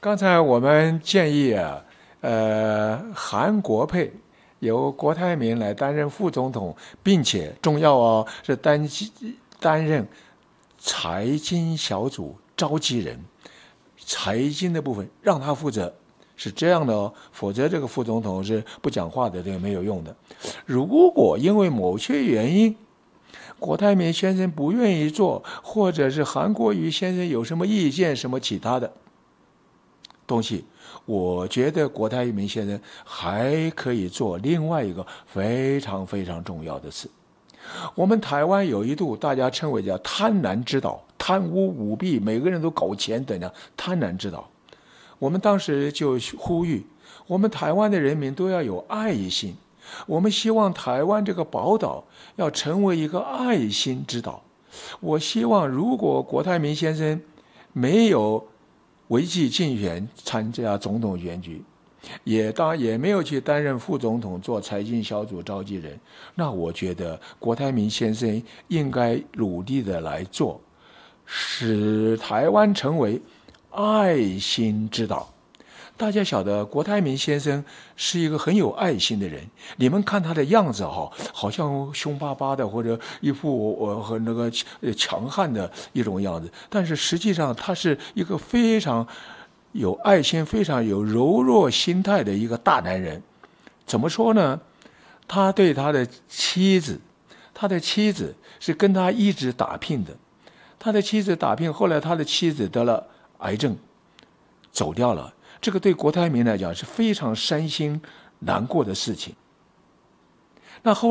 刚才我们建议韩国配由郭台铭来担任副总统，并且重要是担任财经小组召集人，财经的部分让他负责，是这样的否则这个副总统是不讲话的，这个没有用的。如果因为某些原因，郭台铭先生不愿意做，或者是韩国瑜先生有什么意见，什么其他的东西，我觉得郭台铭先生还可以做另外一个非常非常重要的事。我们台湾有一度大家称为叫贪婪之岛，贪污舞弊，每个人都搞钱等等，贪婪之岛。我们当时就呼吁我们台湾的人民都要有爱心，我们希望台湾这个宝岛要成为一个爱心之岛。我希望如果郭台铭先生没有违纪竞选参加总统选举，也没有去担任副总统做财经小组召集人，那我觉得郭台铭先生应该努力的来做，使台湾成为爱心之岛。大家晓得郭台铭先生是一个很有爱心的人，你们看他的样子好像凶巴巴的，或者一副很那个强悍的一种样子，但是实际上他是一个非常有爱心、非常有柔弱心态的一个大男人。怎么说呢？他对他的妻子是跟他一直打拼的，他的妻子打拼，后来他的妻子得了癌症走掉了，这个对郭台铭来讲是非常伤心难过的事情。那后